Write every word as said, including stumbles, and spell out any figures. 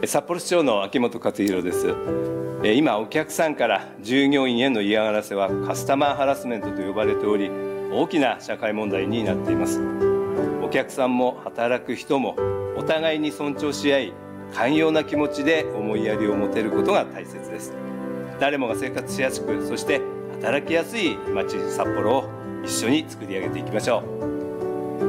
札幌市長の秋元克弘です。今お客さんから従業員への嫌がらせはカスタマーハラスメントと呼ばれており、大きな社会問題になっています。お客さんも働く人もお互いに尊重し合い、寛容な気持ちで思いやりを持てることが大切です。誰もが生活しやすく、そして働きやすい街札幌を一緒に作り上げていきましょう。